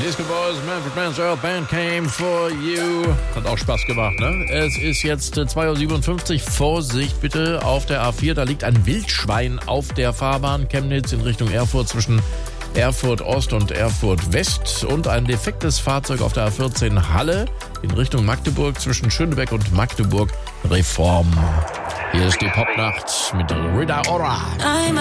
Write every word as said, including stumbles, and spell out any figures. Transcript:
Disco Boys, Manfred Mann's Earth Band Came For You. Hat auch Spaß gemacht, ne? Es ist jetzt zwei Uhr siebenundfünfzig. Vorsicht bitte auf der A vier. Da liegt ein Wildschwein auf der Fahrbahn Chemnitz in Richtung Erfurt zwischen Erfurt Ost und Erfurt West. Und ein defektes Fahrzeug auf der A vierzehn Halle in Richtung Magdeburg zwischen Schönebeck und Magdeburg Reform. Hier ist die Popnacht mit Rita Ora.